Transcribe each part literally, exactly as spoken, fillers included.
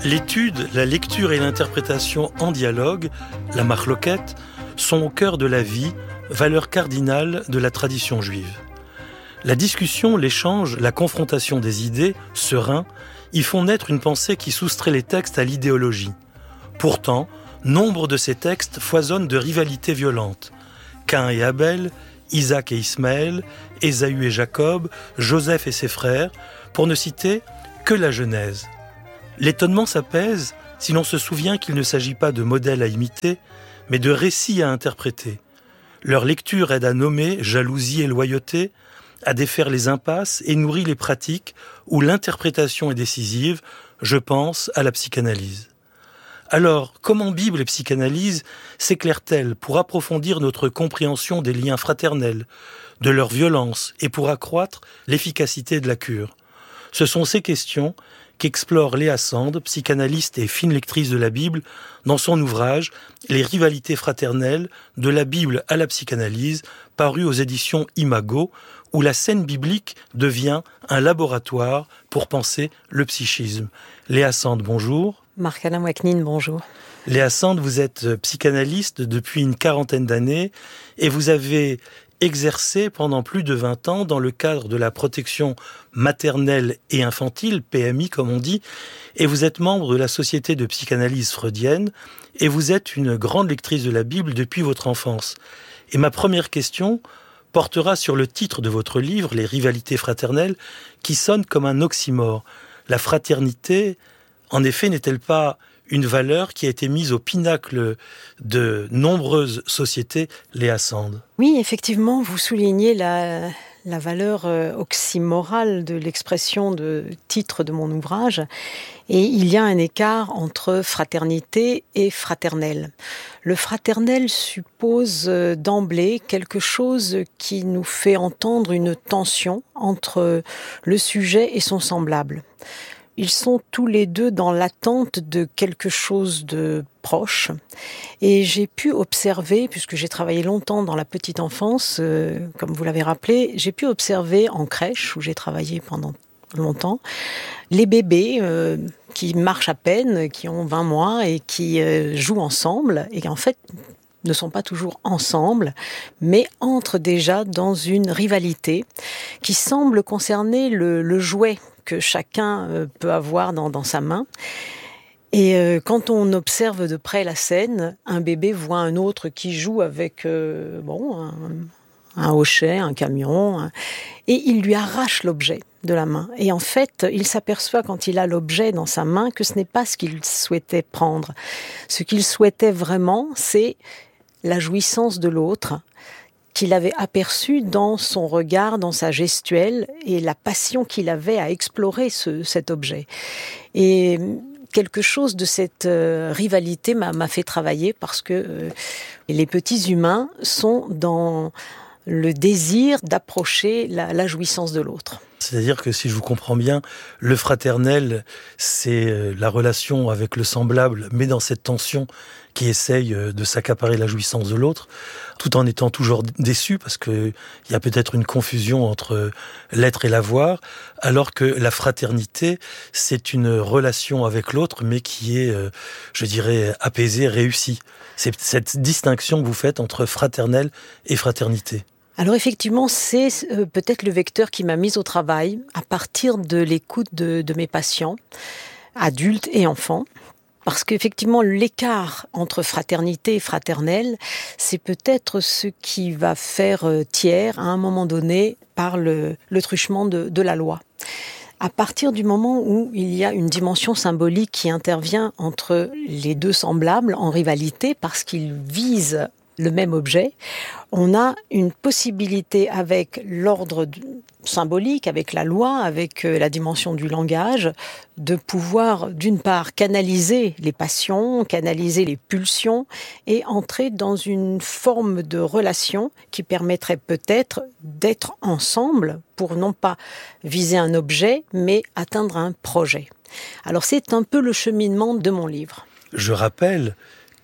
L'étude, la lecture et l'interprétation en dialogue, la marloquette, sont au cœur de la vie, valeur cardinale de la tradition juive. La discussion, l'échange, la confrontation des idées, serein, y font naître une pensée qui soustrait les textes à l'idéologie. Pourtant, nombre de ces textes foisonnent de rivalités violentes. Caïn et Abel, Isaac et Ismaël, Ésaü et Jacob, Joseph et ses frères, pour ne citer que la Genèse. L'étonnement s'apaise si l'on se souvient qu'il ne s'agit pas de modèles à imiter, mais de récits à interpréter. Leur lecture aide à nommer jalousie et loyauté, à défaire les impasses et nourrit les pratiques où l'interprétation est décisive, je pense à la psychanalyse. Alors, comment Bible et psychanalyse s'éclairent-elles pour approfondir notre compréhension des liens fraternels, de leur violence et pour accroître l'efficacité de la cure ? Ce sont ces questions qu'explore Léa Sand, psychanalyste et fine lectrice de la Bible, dans son ouvrage « Les rivalités fraternelles, de la Bible à la psychanalyse », paru aux éditions Imago, où la scène biblique devient un laboratoire pour penser le psychisme. Léa Sand, bonjour. Marc-Alain Ouaknine, bonjour. Léa Sand, vous êtes psychanalyste depuis une quarantaine d'années et vous avez exercé pendant plus de vingt ans dans le cadre de la protection maternelle et infantile, P M I comme on dit, et vous êtes membre de la Société de psychanalyse freudienne et vous êtes une grande lectrice de la Bible depuis votre enfance. Et ma première question portera sur le titre de votre livre, Les rivalités fraternelles, qui sonne comme un oxymore. La fraternité, en effet, n'est-elle pas une valeur qui a été mise au pinacle de nombreuses sociétés, Léa Sand? Oui, effectivement, vous soulignez la, la valeur oxymorale de l'expression de titre de mon ouvrage. Et il y a un écart entre fraternité et fraternel. Le fraternel suppose d'emblée quelque chose qui nous fait entendre une tension entre le sujet et son semblable. Ils sont tous les deux dans l'attente de quelque chose de proche. Et j'ai pu observer, puisque j'ai travaillé longtemps dans la petite enfance, euh, comme vous l'avez rappelé, j'ai pu observer en crèche, où j'ai travaillé pendant longtemps, les bébés euh, qui marchent à peine, qui ont vingt mois et qui euh, jouent ensemble, et qui en fait ne sont pas toujours ensemble, mais entrent déjà dans une rivalité qui semble concerner le, le jouet que chacun peut avoir dans, dans sa main. Et euh, quand on observe de près la scène, un bébé voit un autre qui joue avec euh, bon, un, un hochet, un camion, un, et il lui arrache l'objet de la main. Et en fait, il s'aperçoit quand il a l'objet dans sa main que ce n'est pas ce qu'il souhaitait prendre. Ce qu'il souhaitait vraiment, c'est la jouissance de l'autre, qu'il avait aperçu dans son regard, dans sa gestuelle, et la passion qu'il avait à explorer ce, cet objet. Et quelque chose de cette euh, rivalité m'a, m'a fait travailler parce que euh, les petits humains sont dans le désir d'approcher la, la jouissance de l'autre. C'est-à-dire que si je vous comprends bien, le fraternel, c'est la relation avec le semblable, mais dans cette tension qui essaye de s'accaparer la jouissance de l'autre, tout en étant toujours déçu, parce qu'il y a peut-être une confusion entre l'être et l'avoir, alors que la fraternité, c'est une relation avec l'autre, mais qui est, je dirais, apaisée, réussie. C'est cette distinction que vous faites entre fraternel et fraternité. Alors effectivement, c'est euh, peut-être le vecteur qui m'a mise au travail à partir de l'écoute de, de mes patients, adultes et enfants. Parce qu'effectivement, l'écart entre fraternité et fraternel, c'est peut-être ce qui va faire tiers à un moment donné par le, le truchement de, de la loi. À partir du moment où il y a une dimension symbolique qui intervient entre les deux semblables en rivalité parce qu'ils visent le même objet, on a une possibilité avec l'ordre symbolique, avec la loi, avec la dimension du langage, de pouvoir d'une part canaliser les passions, canaliser les pulsions et entrer dans une forme de relation qui permettrait peut-être d'être ensemble pour non pas viser un objet, mais atteindre un projet. Alors c'est un peu le cheminement de mon livre. Je rappelle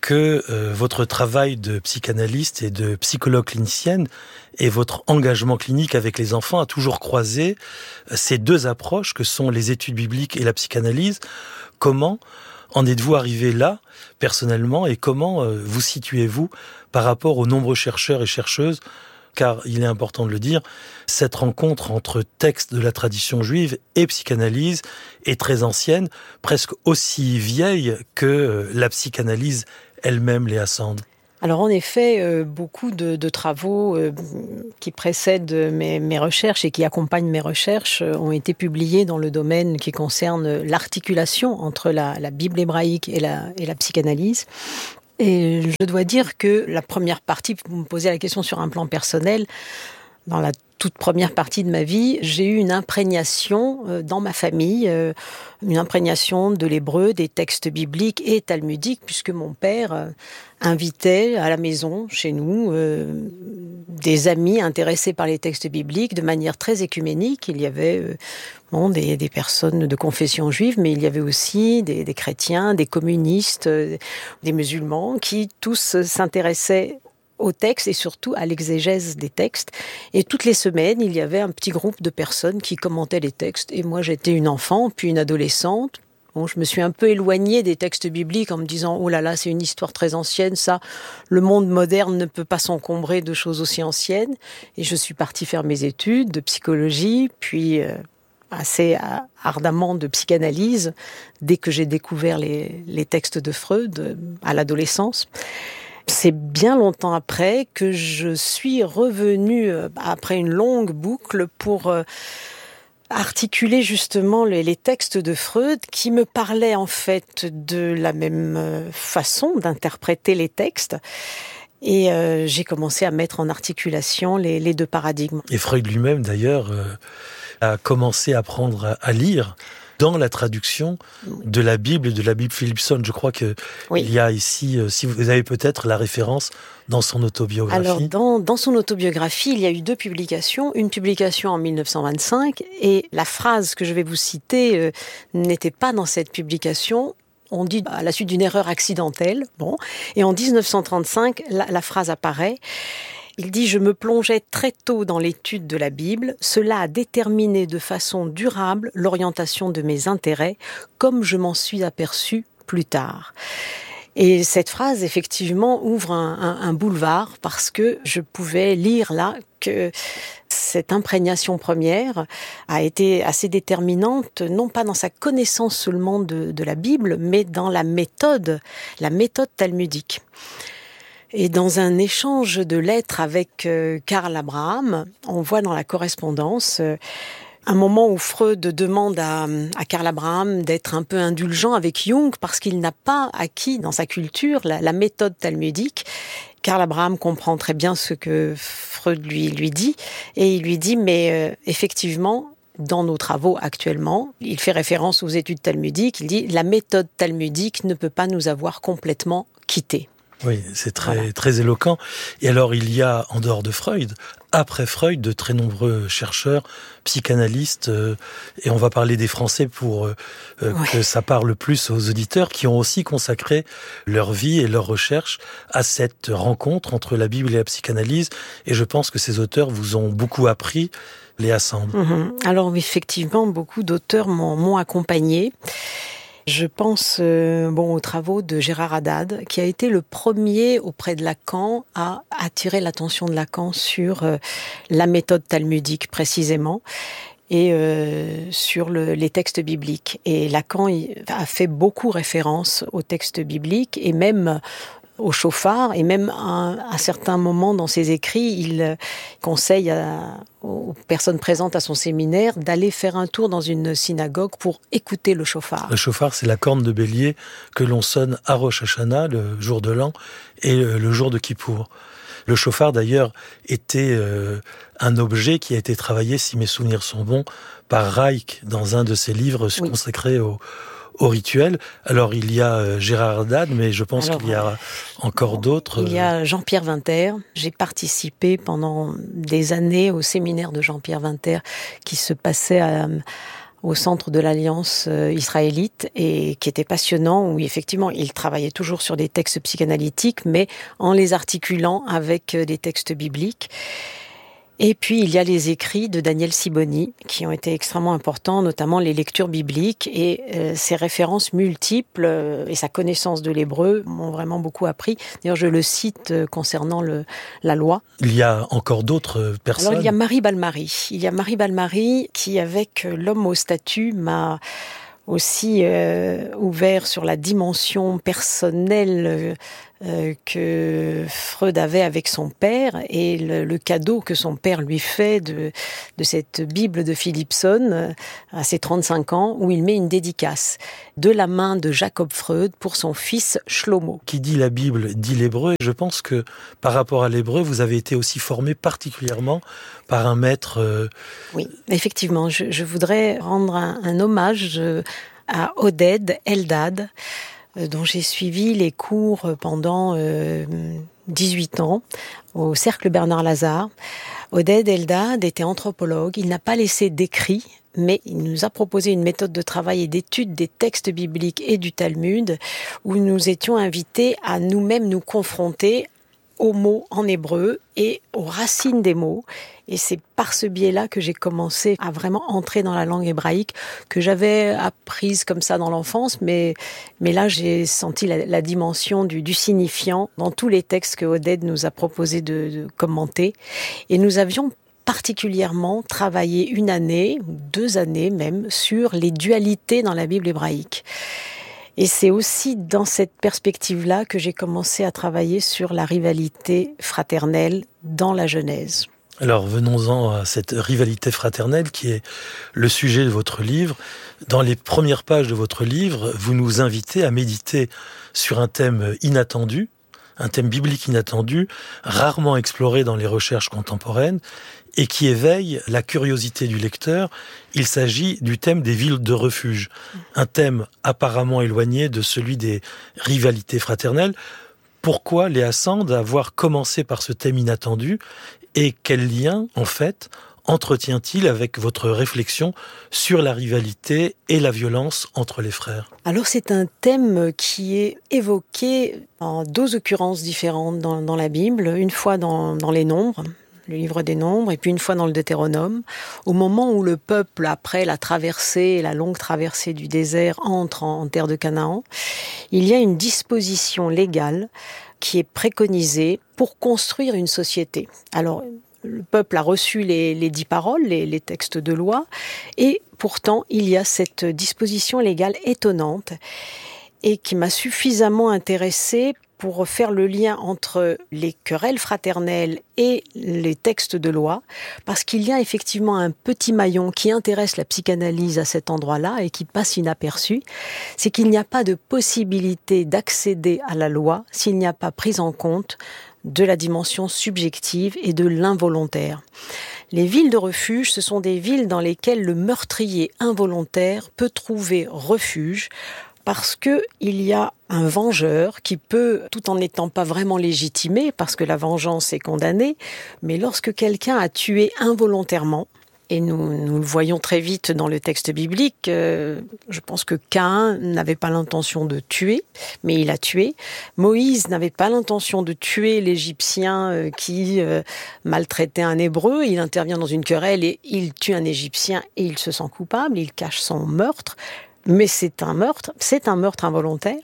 que euh, votre travail de psychanalyste et de psychologue clinicienne et votre engagement clinique avec les enfants a toujours croisé ces deux approches que sont les études bibliques et la psychanalyse. Comment en êtes-vous arrivé là, personnellement, et comment euh, vous situez-vous par rapport aux nombreux chercheurs et chercheuses? Car il est important de le dire, cette rencontre entre textes de la tradition juive et psychanalyse est très ancienne, presque aussi vieille que la psychanalyse elle-même, Léa Sand. Alors en effet, euh, beaucoup de, de travaux euh, qui précèdent mes, mes recherches et qui accompagnent mes recherches euh, ont été publiés dans le domaine qui concerne l'articulation entre la, la Bible hébraïque et la, et la psychanalyse. Et je dois dire que la première partie, vous me posez la question sur un plan personnel, dans la toute première partie de ma vie, j'ai eu une imprégnation euh, dans ma famille, euh, une imprégnation de l'hébreu, des textes bibliques et talmudiques, puisque mon père euh, invitait à la maison, chez nous, euh, des amis intéressés par les textes bibliques de manière très écuménique. Il y avait euh, bon, des, des personnes de confession juive, mais il y avait aussi des, des chrétiens, des communistes, euh, des musulmans, qui tous s'intéressaient au texte et surtout à l'exégèse des textes. Et toutes les semaines, il y avait un petit groupe de personnes qui commentaient les textes. Et moi, j'étais une enfant, puis une adolescente. Bon, je me suis un peu éloignée des textes bibliques en me disant « Oh là là, c'est une histoire très ancienne, ça, le monde moderne ne peut pas s'encombrer de choses aussi anciennes. » Et je suis partie faire mes études de psychologie, puis euh, assez ardemment de psychanalyse, dès que j'ai découvert les, les textes de Freud euh, à l'adolescence. C'est bien longtemps après que je suis revenue, après une longue boucle, pour articuler justement les, les textes de Freud qui me parlaient en fait de la même façon d'interpréter les textes. Et euh, j'ai commencé à mettre en articulation les, les deux paradigmes. Et Freud lui-même, d'ailleurs, euh, a commencé à apprendre à, à lire dans la traduction de la Bible et de la Bible Philipson. Je crois qu'il oui. y a ici, euh, si vous avez peut-être la référence dans son autobiographie. Alors, dans, dans son autobiographie, il y a eu deux publications. Une publication en mille neuf cent vingt-cinq, et la phrase que je vais vous citer euh, n'était pas dans cette publication. On dit à la suite d'une erreur accidentelle. Bon. Et en dix-neuf cent trente-cinq, la, la phrase apparaît. Il dit « Je me plongeais très tôt dans l'étude de la Bible. Cela a déterminé de façon durable l'orientation de mes intérêts, comme je m'en suis aperçu plus tard. » Et cette phrase, effectivement, ouvre un, un, un boulevard parce que je pouvais lire là que cette imprégnation première a été assez déterminante, non pas dans sa connaissance seulement de, de la Bible, mais dans la méthode, la méthode talmudique. Et dans un échange de lettres avec euh, Karl Abraham, on voit dans la correspondance euh, un moment où Freud demande à, à Karl Abraham d'être un peu indulgent avec Jung parce qu'il n'a pas acquis dans sa culture la, la méthode talmudique. Karl Abraham comprend très bien ce que Freud lui, lui dit et il lui dit mais euh, effectivement, dans nos travaux actuellement, il fait référence aux études talmudiques, il dit la méthode talmudique ne peut pas nous avoir complètement quittés. Oui, c'est très, voilà. très éloquent. Et alors, il y a, en dehors de Freud, après Freud, de très nombreux chercheurs, psychanalystes, euh, et on va parler des Français pour euh, ouais. que ça parle plus aux auditeurs, qui ont aussi consacré leur vie et leur recherche à cette rencontre entre la Bible et la psychanalyse. Et je pense que ces auteurs vous ont beaucoup appris, Léa Sand. Mmh. Alors, effectivement, beaucoup d'auteurs m'ont, m'ont accompagnée. Je pense euh, bon, aux travaux de Gérard Haddad, qui a été le premier auprès de Lacan à attirer l'attention de Lacan sur euh, la méthode talmudique précisément et euh, sur le, les textes bibliques. Et Lacan a fait beaucoup référence aux textes bibliques et même au chauffard, et même à, à certains moments dans ses écrits, il conseille à, aux personnes présentes à son séminaire d'aller faire un tour dans une synagogue pour écouter le chauffard. Le chauffard, c'est la corne de bélier que l'on sonne à Rosh Hashanah, le jour de l'an, et le jour de Kippour. Le chauffard, d'ailleurs, était euh, un objet qui a été travaillé, si mes souvenirs sont bons, par Reich dans un de ses livres oui. consacrés au au rituel. Alors, il y a euh, Gérard Haddad, mais je pense Alors, qu'il y a encore bon, d'autres. Il y a Jean-Pierre Winter. J'ai participé pendant des années au séminaire de Jean-Pierre Winter qui se passait à, au centre de l'Alliance israélite et qui était passionnant, où effectivement il travaillait toujours sur des textes psychanalytiques, mais en les articulant avec des textes bibliques. Et puis, il y a les écrits de Daniel Siboni, qui ont été extrêmement importants, notamment les lectures bibliques et euh, ses références multiples euh, et sa connaissance de l'hébreu m'ont vraiment beaucoup appris. D'ailleurs, je le cite euh, concernant le, la loi. Il y a encore d'autres personnes. Alors, il y a Marie Balmary. Il y a Marie Balmary qui, avec L'homme au statut, m'a aussi euh, ouvert sur la dimension personnelle euh, que Freud avait avec son père et le, le cadeau que son père lui fait de, de cette Bible de Philippson euh, à ses trente-cinq ans, où il met une dédicace de la main de Jacob Freud pour son fils Shlomo. Qui dit la Bible dit l'hébreu. Je pense que par rapport à l'hébreu, vous avez été aussi formé particulièrement par un maître... Euh... Oui, effectivement. Je, je voudrais rendre un, un hommage euh, à Oded Eldad, euh, dont j'ai suivi les cours pendant euh, dix-huit ans au Cercle Bernard Lazare. Oded Eldad était anthropologue. Il n'a pas laissé d'écrit, mais il nous a proposé une méthode de travail et d'étude des textes bibliques et du Talmud, où nous étions invités à nous-mêmes nous confronter aux mots en hébreu et aux racines des mots. Et c'est par ce biais-là que j'ai commencé à vraiment entrer dans la langue hébraïque, que j'avais apprise comme ça dans l'enfance, mais, mais là j'ai senti la, la dimension du, du signifiant dans tous les textes que Oded nous a proposé de, de commenter. Et nous avions particulièrement travaillé une année, deux années même, sur les dualités dans la Bible hébraïque. Et c'est aussi dans cette perspective-là que j'ai commencé à travailler sur la rivalité fraternelle dans la Genèse. Alors venons-en à cette rivalité fraternelle qui est le sujet de votre livre. Dans les premières pages de votre livre, vous nous invitez à méditer sur un thème inattendu, un thème biblique inattendu, rarement exploré dans les recherches contemporaines, et qui éveille la curiosité du lecteur. Il s'agit du thème des villes de refuge, un thème apparemment éloigné de celui des rivalités fraternelles. Pourquoi Léa Sand avoir commencé par ce thème inattendu, et quel lien, en fait, entretient-il avec votre réflexion sur la rivalité et la violence entre les frères ? Alors c'est un thème qui est évoqué en deux occurrences différentes dans, dans la Bible, une fois dans, dans les Nombres, le livre des Nombres, et puis une fois dans le Deutéronome, au moment où le peuple, après la traversée, la longue traversée du désert, entre en, en terre de Canaan, il y a une disposition légale qui est préconisée pour construire une société. Alors, le peuple a reçu les, les dix paroles, les, les textes de loi, et pourtant, il y a cette disposition légale étonnante et qui m'a suffisamment intéressée pour faire le lien entre les querelles fraternelles et les textes de loi, parce qu'il y a effectivement un petit maillon qui intéresse la psychanalyse à cet endroit-là et qui passe inaperçu, c'est qu'il n'y a pas de possibilité d'accéder à la loi s'il n'y a pas prise en compte de la dimension subjective et de l'involontaire. Les villes de refuge, ce sont des villes dans lesquelles le meurtrier involontaire peut trouver refuge, parce que il y a un vengeur qui peut, tout en n'étant pas vraiment légitimé, parce que la vengeance est condamnée, mais lorsque quelqu'un a tué involontairement, et nous, nous le voyons très vite dans le texte biblique, euh, je pense que Caïn n'avait pas l'intention de tuer, mais il a tué. Moïse n'avait pas l'intention de tuer l'Égyptien euh, qui euh, maltraitait un Hébreu. Il intervient dans une querelle et il tue un Égyptien et il se sent coupable, il cache son meurtre. Mais c'est un meurtre, c'est un meurtre involontaire.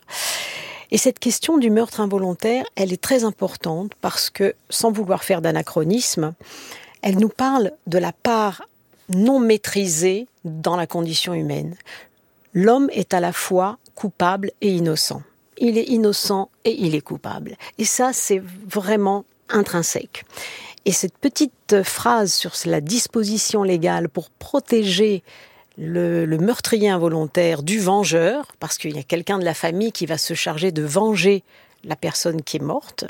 Et cette question du meurtre involontaire, elle est très importante parce que, sans vouloir faire d'anachronisme, elle nous parle de la part non maîtrisée dans la condition humaine. L'homme est à la fois coupable et innocent. Il est innocent et il est coupable. Et ça, c'est vraiment intrinsèque. Et cette petite phrase sur la disposition légale pour protéger Le, le meurtrier involontaire du vengeur, parce qu'il y a quelqu'un de la famille qui va se charger de venger la personne qui est morte.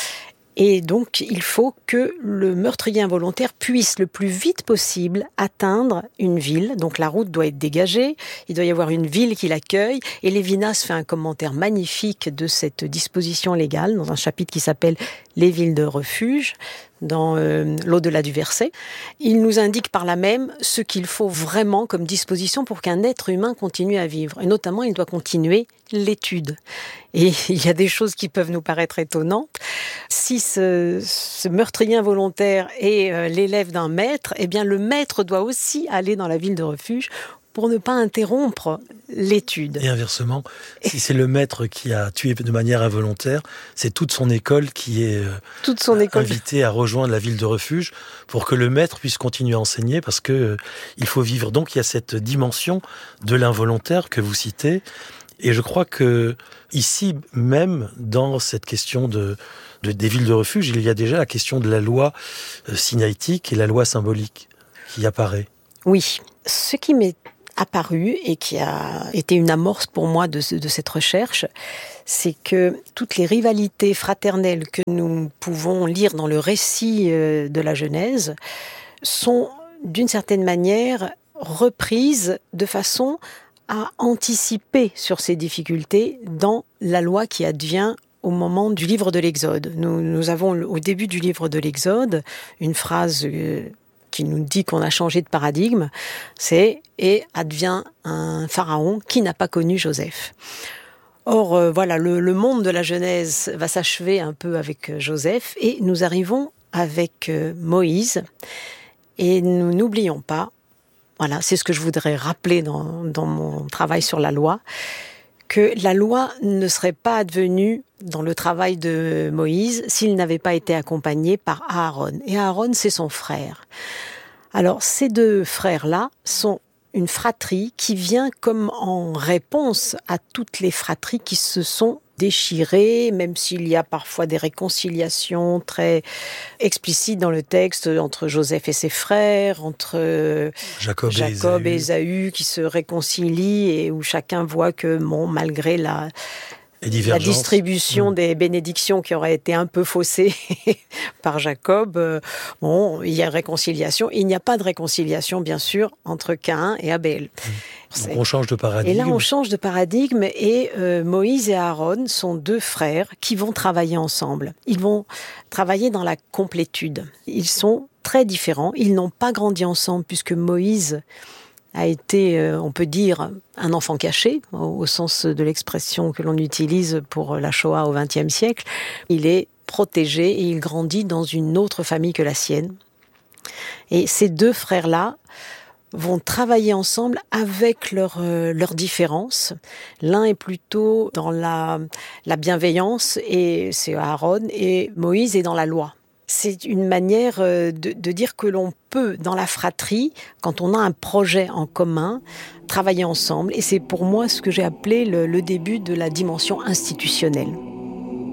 Et donc, il faut que le meurtrier involontaire puisse le plus vite possible atteindre une ville. Donc, la route doit être dégagée, il doit y avoir une ville qui l'accueille. Et Lévinas fait un commentaire magnifique de cette disposition légale dans un chapitre qui s'appelle « Les villes de refuge ». dans euh, l'au-delà du verset. Il nous indique par là même ce qu'il faut vraiment comme disposition pour qu'un être humain continue à vivre. Et notamment, il doit continuer l'étude. Et il y a des choses qui peuvent nous paraître étonnantes. Si ce, ce meurtrier involontaire est euh, l'élève d'un maître, eh bien le maître doit aussi aller dans la ville de refuge pour ne pas interrompre l'étude. Et inversement, si c'est le maître qui a tué de manière involontaire, c'est toute son école qui est euh, toute son école invitée à rejoindre la ville de refuge pour que le maître puisse continuer à enseigner, parce que euh, il faut vivre. Donc il y a cette dimension de l'involontaire que vous citez, et je crois que ici même, dans cette question de, de des villes de refuge, il y a déjà la question de la loi euh, sinaïtique et la loi symbolique qui apparaît. Oui, ce qui m'est apparu et qui a été une amorce pour moi de, de cette recherche, c'est que toutes les rivalités fraternelles que nous pouvons lire dans le récit de la Genèse sont d'une certaine manière reprises de façon à anticiper sur ces difficultés dans la loi qui advient au moment du livre de l'Exode. Nous, nous avons au début du livre de l'Exode une phrase qui nous dit qu'on a changé de paradigme, c'est « et advient un pharaon qui n'a pas connu Joseph ». Or, euh, voilà, le, le monde de la Genèse va s'achever un peu avec Joseph, et nous arrivons avec euh, Moïse, et nous n'oublions pas, voilà, c'est ce que je voudrais rappeler dans, dans mon travail sur la loi, que la loi ne serait pas advenue dans le travail de Moïse s'il n'avait pas été accompagné par Aaron. Et Aaron, c'est son frère. Alors, ces deux frères-là sont une fratrie qui vient comme en réponse à toutes les fratries qui se sont déchirées, même s'il y a parfois des réconciliations très explicites dans le texte entre Joseph et ses frères, entre Jacob, Jacob et et Ésaü qui se réconcilient et où chacun voit que, bon, malgré la... la distribution mmh. des bénédictions qui aurait été un peu faussée par Jacob, euh, bon, il y a réconciliation. Il n'y a pas de réconciliation, bien sûr, entre Caïn et Abel. Mmh. Donc on change de paradigme. Et là, on change de paradigme et euh, Moïse et Aaron sont deux frères qui vont travailler ensemble. Ils vont travailler dans la complétude. Ils sont très différents. Ils n'ont pas grandi ensemble puisque Moïse a été, on peut dire, un enfant caché, au sens de l'expression que l'on utilise pour la Shoah au vingtième siècle. Il est protégé et il grandit dans une autre famille que la sienne. Et ces deux frères-là vont travailler ensemble avec leurs euh, leurs différences. L'un est plutôt dans la, la bienveillance, et c'est Aaron, et Moïse est dans la loi. C'est une manière de, de dire que l'on peut, dans la fratrie, quand on a un projet en commun, travailler ensemble. Et c'est pour moi ce que j'ai appelé le, le début de la dimension institutionnelle.